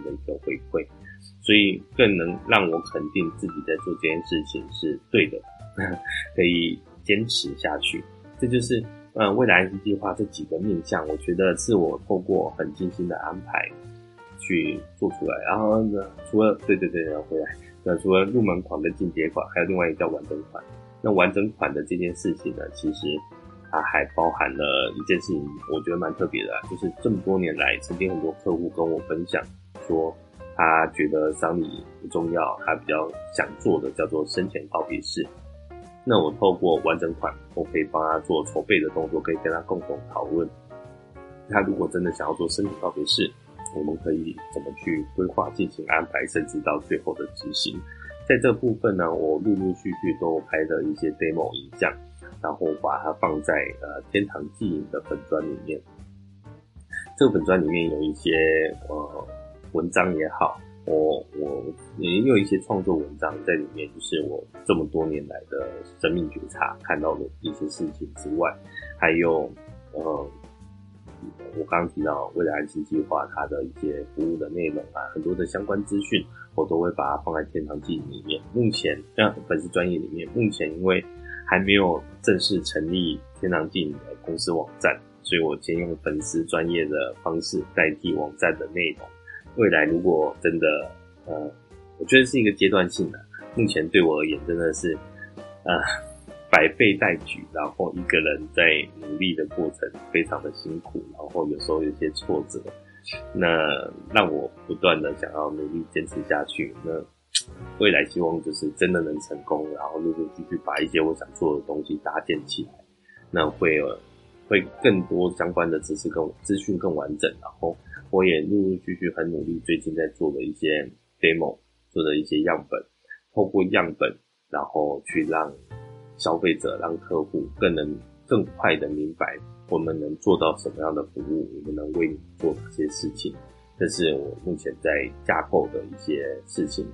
的一个回馈，所以更能让我肯定自己在做这件事情是对的，可以坚持下去。这就是未来安心计划这几个面向，我觉得是我透过很精心的安排去做出来。然后呢，除了回来，除了入门款跟进阶款，还有另外一个叫完整款。那完整款的这件事情呢，其实它还包含了一件事情，我觉得蛮特别的就是这么多年来，曾经很多客户跟我分享说，他觉得丧礼不重要，他比较想做的叫做生前告别式。那我透过完整款，我可以帮他做筹备的动作，可以跟他共同讨论。他如果真的想要做生前告别式，我们可以怎么去规划、进行安排，甚至到最后的执行。在这部分呢，我陆陆续续都拍了一些 demo 影像，然后把它放在天堂记影的粉专里面。这个粉专里面有一些文章也好，我也有一些创作文章在里面，就是我这么多年来的生命觉察看到的一些事情之外，还有我刚刚提到未来安心计划它的一些服务的内容很多的相关资讯我都会把它放在天堂记里面。目前粉丝专页里面，目前因为还没有正式成立天堂记的公司网站，所以我先用粉丝专页的方式代替网站的内容。未来如果真的我觉得是一个阶段性的，目前对我而言真的是百倍待举，然后一个人在努力的过程非常的辛苦，然后有时候有些挫折，那让我不断的想要努力坚持下去。那未来希望就是真的能成功，然后陆陆续续把一些我想做的东西搭建起来，那会更多相关的知识跟资讯更完整。然后我也陆陆续续很努力，最近在做的一些 demo， 做的一些样本，透过样本然后去让消费者、让客户更快的明白我们能做到什么样的服务，我们能为你做哪些事情。这是我目前在架构的一些事情。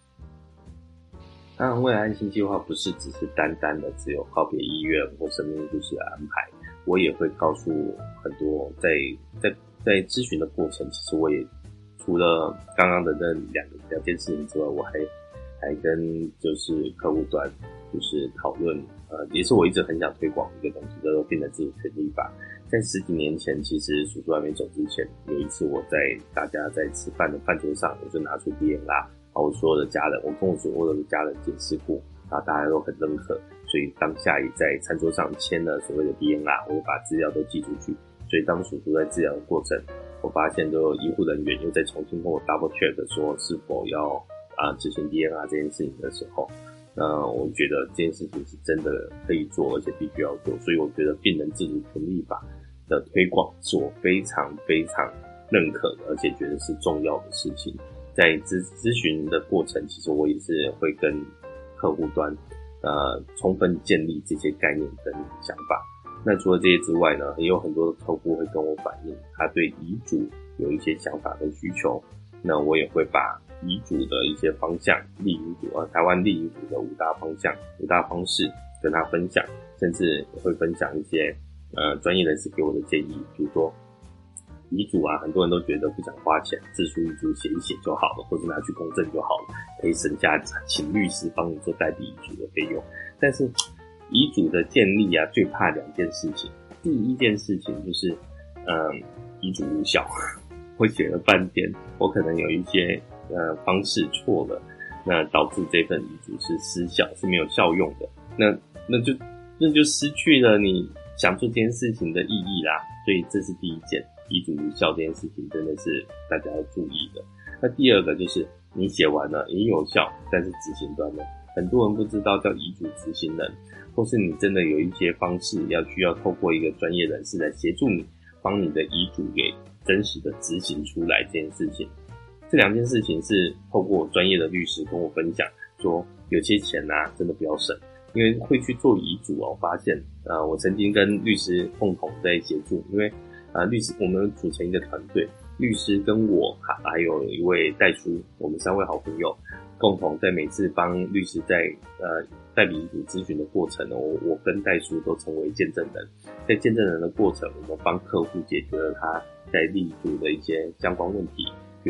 当然，未来安心计划不是只是单单的只有告别医院或生命故事的安排，我也会告诉很多在咨询的过程，其实我也除了刚刚的那两件事情之外，我还跟就是客户端就是讨论也是我一直很想推广一个东西，叫做病人自主权利法。在10几年前，其实叔叔还没走之前，有一次我在大家在吃饭的饭桌上，我就拿出 DNR， 我所有的家人，我跟我所有的家人解释过，然后大家都很认可，所以当下也在餐桌上签了所谓的 DNR， 我就把资料都寄出去。所以当叔叔在治疗的过程，我发现都有医护人员又再重新跟我 double check 说是否要执行 DNR 这件事情的时候，我觉得这件事情是真的可以做，而且必须要做。所以我觉得病人自主权利法的推广是我非常非常认可的，而且觉得是重要的事情。在咨询的过程，其实我也是会跟客户端充分建立这些概念跟想法。那除了这些之外呢，也有很多的客户会跟我反映他对遗嘱有一些想法跟需求，那我也会把遗嘱的一些方向，立遗嘱台湾立遗嘱的5大方向、5大方式跟他分享，甚至也会分享一些专业人士给我的建议。比如说遗嘱很多人都觉得不想花钱，自书遗嘱写一写就好了，或者拿去公证就好了，可以省下请律师帮你做代笔遗嘱的费用。但是遗嘱的建立最怕2件事情。第一件事情就是遗嘱无效，我写了半天，我可能有一些方式错了，那导致这份遗嘱是失效，是没有效用的。那就失去了你想做这件事情的意义啦。所以这是第一件，遗嘱无效这件事情真的是大家要注意的。那第二个就是你写完了也有效，但是执行端呢，很多人不知道叫遗嘱执行人，或是你真的有一些方式需要透过一个专业人士来协助你，帮你的遗嘱给真实的执行出来这件事情。这2件事情是透过专业的律师跟我分享说，有些钱真的不要省，因为会去做遗嘱我发现我曾经跟律师共同在协助，因为律师我们组成一个团队，律师跟我还有一位代书，我们3位好朋友共同在每次帮律师在代笔遗嘱咨询的过程我跟代书都成为见证人。在见证人的过程，我们帮客户解决了他在立遗嘱的一些相关问题，